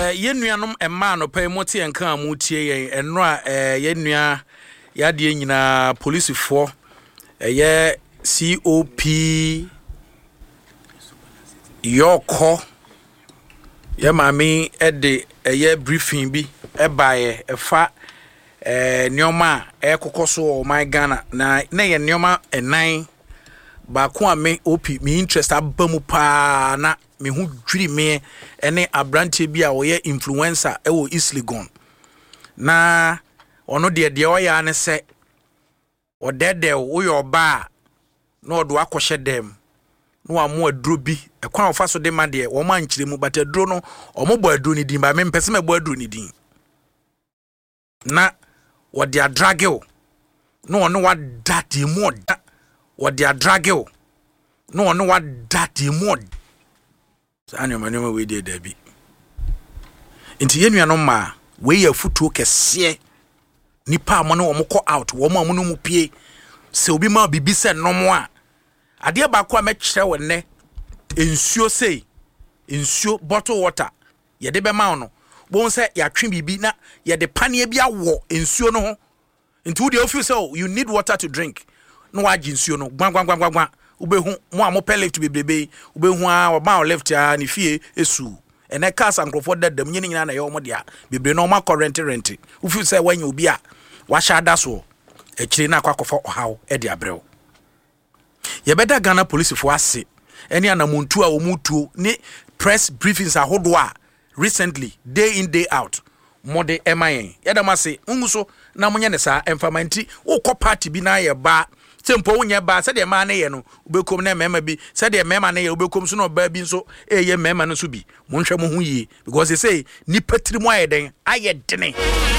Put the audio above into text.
Yenuanom emma no pay moti enka amutie yen enro a yenua yade nyina policefoɔ COP Yoko Yamami ede briefing bi ebaye efa nyoma ekokoso o my Ghana na ye nyoma enan ba ko ame opi me interest abamu pa na me hu dwiri me ene abrante bi a wo ye influencer ewo Isligon na ono de oya ne se odede wo yo ba na odo akɔhye dem no amu aduro bi ekwan ofa so de ma de wo ma nkyire mu but aduro no omobɔ aduro ni din ba me mpese me bɔ aduro ni din na wo de adragel no ono wa dati mu wo de adragel no ono wa dati mu sanyo manyo we de dabi nti yenua no ma we ya futuo kese nipa amone wo mko out wo ma amuno mu pie se obi ma bibi se nomo a ade ba ko a mekire wo ne ensuo sei ensuo bottle water ye de be ma no bon se ya twe bibi na ye de panie bi awo ensuo no ho nti wo de ofio se you need water to drink no wa gi ensuo no gwan ubehu mo a mo pe left bebrebe ubehu a oba left a ne fie esu ene cars ankrofo dadam nyina na ye omo dia bebre no ma current rent ufio se wanya obi a wa sha da so ekire na akwakofa ohaw e de abrew ye beda Ghana police fo ase ene anamuntu a omutuo ni press briefings ahodo a recently day in day out mode emayen yedam ase unguso na munye ne sa emfamanti ukọ party bi na ye ba tempo wonye ba se de ma na ye no ubekom na mema bi se de mema na ye ubekom so no ba bi nso eye mema no so bi monhwe mo hu yi because they say ni patri mo ayeden ayedene